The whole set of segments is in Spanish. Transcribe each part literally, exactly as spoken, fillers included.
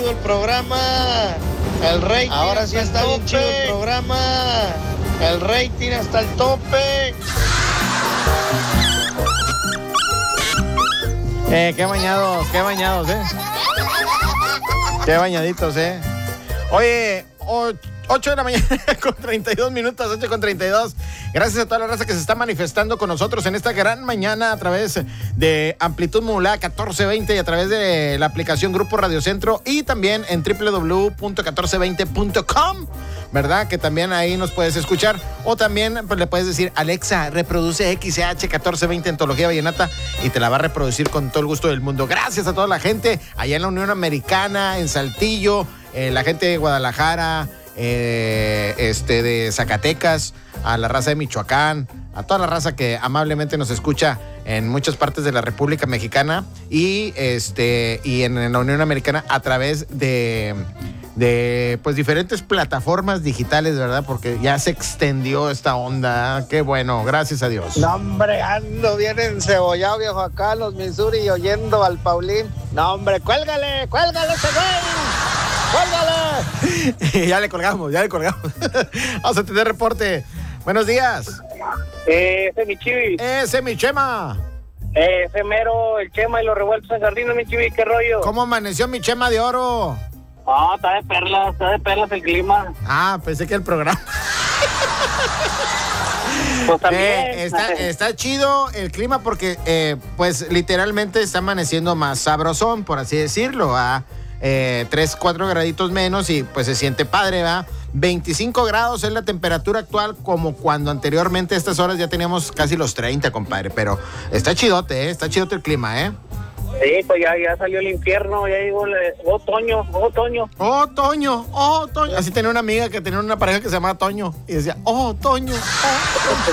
chido el programa. El rating. Ahora sí está bien chido el programa. El rating hasta el tope. Eh, qué bañados, qué bañados, eh. Qué bañaditos, eh. Oye, ocho de la mañana con treinta y dos minutos, ocho con treinta y dos. Gracias a toda la raza que se está manifestando con nosotros en esta gran mañana a través de Amplitud Modulada catorce veinte y a través de la aplicación Grupo Radio Centro y también en doble u doble u doble u punto catorce veinte punto com, ¿verdad? Que también ahí nos puedes escuchar. O también pues, le puedes decir, Alexa, reproduce X C H catorce veinte Antología Vallenata y te la va a reproducir con todo el gusto del mundo. Gracias a toda la gente allá en la Unión Americana, en Saltillo, eh, la gente de Guadalajara, eh, este de Zacatecas, a la raza de Michoacán, a toda la raza que amablemente nos escucha en muchas partes de la República Mexicana y este y en, en la Unión Americana a través de de pues diferentes plataformas digitales, ¿verdad? Porque ya se extendió esta onda. Qué bueno, gracias a Dios. No, hombre, ando bien encebollado, viejo, acá en los Missouri oyendo al Paulín. No, hombre, cuélgale, cuélgale ese güey. ¡Cuélgale! Ya le colgamos, ya le colgamos. Vamos a tener reporte. Buenos días. Eh, ese es mi Chivi. Ese es mi Chema. Eh, ese mero, el Chema y los revueltos en Jardino, mi Chivi, ¿qué rollo? ¿Cómo amaneció mi Chema de oro? Ah, oh, está de perlas, está de perlas el clima. Ah, pensé que el programa. Pues también. Eh, está, está chido el clima porque, eh, pues, literalmente está amaneciendo más sabrosón, por así decirlo, a eh, tres, cuatro graditos menos y, pues, se siente padre, ¿va? veinticinco grados es la temperatura actual, como cuando anteriormente a estas horas ya teníamos casi los treinta, compadre, pero está chidote, ¿eh? Está chidote el clima, ¿eh? Sí, pues ya, ya salió el infierno, ya llegó el otoño, otoño. Oh, Toño, oh, Toño. Así tenía una amiga que tenía una pareja que se llamaba Toño y decía, oh, Toño, oh.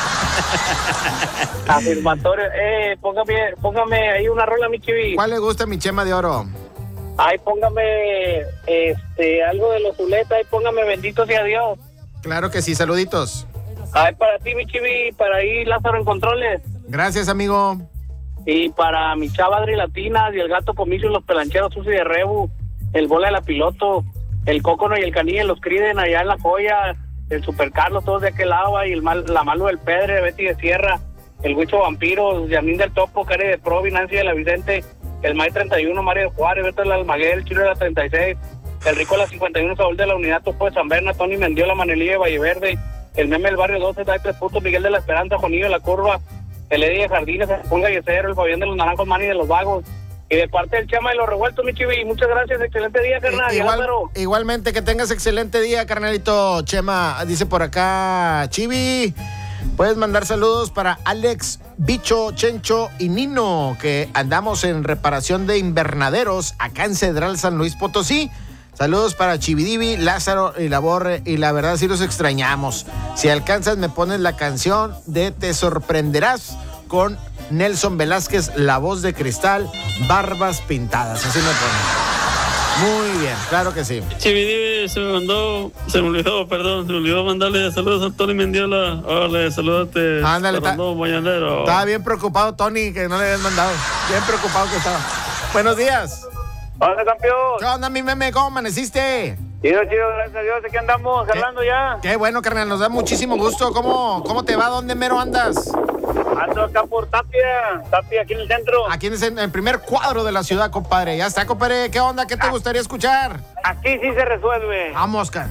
Afirmatorio, eh, póngame, póngame ahí una rola, mi Chivi. ¿Cuál le gusta mi Chema de oro? Ay, póngame, este, algo de los Zuleta, y póngame Bendito sea Dios. Claro que sí, saluditos. Ay, para ti, mi Chivi, para ahí Lázaro en Controles. Gracias, amigo. Y para mi chava Adri Latinas y el gato Comicio, los pelancheros Susi de Rebu, el Bola de la Piloto, el Cócono y el Canilla, los Criden allá en La Joya, el Super Carlos, todos de aquel lado, y el mal, la Malo del Pedre, Betty de Sierra, el Huicho Vampiro, Yamín del Topo, Cari de Provi, Nancy de la Vicente, el May treinta y uno, Mario de Juárez, Beto de la Almaguer, el Chilo de la treinta y seis, el Rico de la cincuenta y uno, Saúl de la Unidad, Topo de San Berna, Tony Mendiola, Manelilla de Valle Verde, el Meme del Barrio doce, Dai Tres Putos, Miguel de la Esperanza, Jonillo de la Curva, el Eddie de Jardines, el Pulga Yesero, el Fabián de los Naranjos, Manny de los Vagos, y de parte del Chama de los Revueltos, mi Chivi, muchas gracias, excelente día, carnal. Igual, igualmente, que tengas excelente día, carnalito. Chema, dice por acá, Chivi, puedes mandar saludos para Alex, Bicho, Chencho y Nino, que andamos en reparación de invernaderos acá en Cedral, San Luis Potosí. Saludos para Chividivi, Lázaro y la Borre, y la verdad sí los extrañamos. Si alcanzas me pones la canción de Te Sorprenderás con Nelson Velázquez, La Voz de Cristal, Barbas Pintadas, así me pone. Muy bien, claro que sí. Chividivi se me mandó, se me olvidó, perdón, se me olvidó mandarle saludos a Tony Mendiola. Órale, saludate. Ándale, está, mañanero. Estaba bien preocupado Tony, que no le habían mandado. Bien preocupado que estaba. Buenos días. Hola, campeón. ¿Qué onda, mi meme? ¿Cómo amaneciste? Chido, chido, gracias a Dios. Aquí andamos, hablando ya. Qué bueno, carnal, nos da muchísimo gusto. ¿Cómo, cómo te va? ¿Dónde mero andas? Ando acá por Tapia, Tapia, aquí en el centro. Aquí en el primer cuadro de la ciudad, compadre. Ya está, compadre. ¿Qué onda? ¿Qué te gustaría escuchar? Aquí sí se resuelve. Vamos, cara.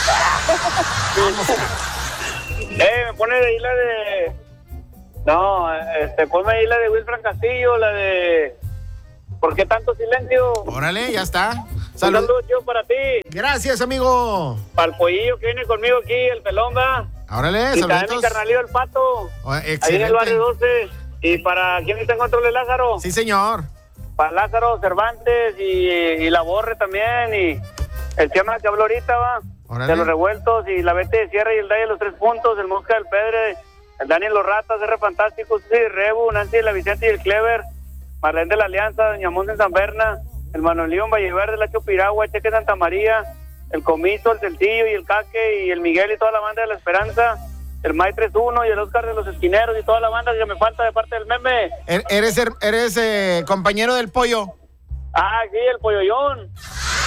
Vamos, cara. Eh, me pone ahí la de... No, este, ponme ahí la de Wilfran Castillo, la de... ¿Por qué tanto silencio? Órale, ya está. Saludos. Un saludo yo para ti. Gracias, amigo. Para el pollillo que viene conmigo aquí, el pelón, va. Órale, y saludos. también mi carnalillo, el Pato. Oh, ahí en el barrio doce. Y para quién está en control de Lázaro. Sí, señor. Para Lázaro, Cervantes y, y la Borre también. Y el Chema que habló ahorita, va. Órale. De los revueltos. Y la Betty de Sierra y el Day de los Tres Puntos. El Mosca del Pedre. El Daniel Los Ratas, R Fantástico. Susi de Rebu, Nancy de la Vicente y el Clever. Marlene de la Alianza, Doña Monte en San Berna, el Manuelío en Valle Verde, la Chopiragua, Cheque Santa María, el Comiso, el Celtillo y el Caque y el Miguel y toda la banda de la Esperanza, el May treinta y uno y el Oscar de los Esquineros y toda la banda que me falta de parte del meme. ¿Eres, eres eh, compañero del Pollo? Ah, sí, el Polloyón.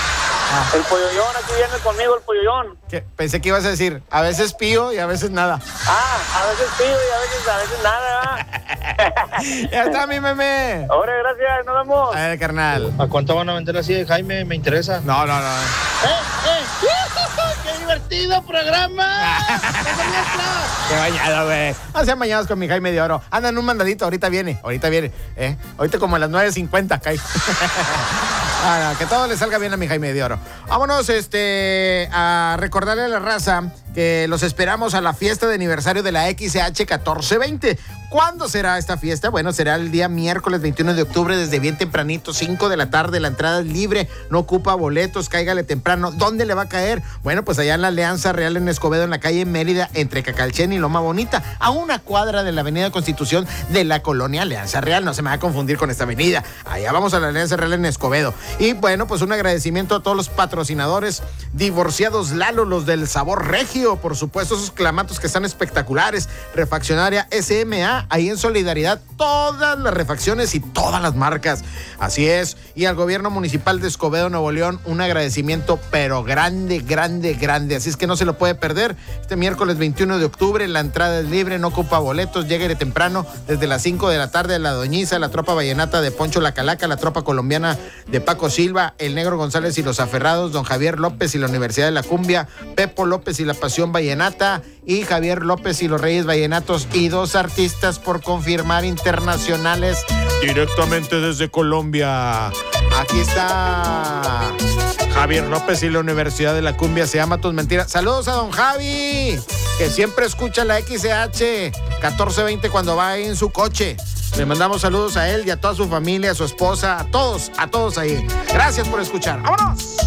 Ah. El pollollón, aquí viene conmigo el pollollón. ¿Qué? Pensé que ibas a decir, a veces pío y a veces nada. Ah, a veces pido y a veces, a veces nada. Ya está mi meme. Ahora, gracias, nos vemos. A ver, carnal. ¿A cuánto van a vender así de Jaime? Me interesa. No, no, no. ¡Eh, eh! ¡Qué divertido programa! Qué bañado, güey. No sean bañados con mi Jaime de Oro. Andan un mandadito, ahorita viene, ahorita viene. ¿eh? Ahorita como a las nueve cincuenta cae. Ah, no, que todo le salga bien a mi Jaime de Oro. Vámonos este, a recordarle a la raza que los esperamos a la fiesta de aniversario de la X C H catorce veinte. ¿Cuándo será esta fiesta? Bueno, será el día miércoles veintiuno de octubre desde bien tempranito, cinco de la tarde. La entrada es libre, no ocupa boletos, cáigale temprano. ¿Dónde le va a caer? Bueno, pues allá en la Alianza Real en Escobedo, en la calle Mérida, entre Cacalchen y Loma Bonita, a una cuadra de la avenida Constitución de la colonia Alianza Real. No se me va a confundir con esta avenida. Allá vamos a la Alianza Real en Escobedo. Y bueno, pues un agradecimiento a todos los patrocinadores, Divorciados Lalo, los del sabor regio, por supuesto, esos clamatos que están espectaculares, Refaccionaria S M A, ahí en Solidaridad, todas las refacciones y todas las marcas. Así es. Y al gobierno municipal de Escobedo, Nuevo León, un agradecimiento, pero grande, grande, grande. Así es que no se lo puede perder. Este miércoles veintiuno de octubre, la entrada es libre, no ocupa boletos, llegue temprano, desde las cinco de la tarde, la Doñiza, la tropa vallenata de Poncho La Calaca, la tropa colombiana de Paco Silva, el Negro González y los Aferrados, don Javier López y la Universidad de la Cumbia, Pepo López y la Pasión Vallenata, y Javier López y los Reyes Vallenatos, y dos artistas por confirmar internacionales directamente desde Colombia. Aquí está Javier López y la Universidad de la Cumbia, se llama Tus Mentiras. Saludos a don Javi, que siempre escucha la X C H catorce veinte cuando va ahí en su coche. Le mandamos saludos a él y a toda su familia, a su esposa, a todos, a todos ahí. Gracias por escuchar. ¡Vámonos!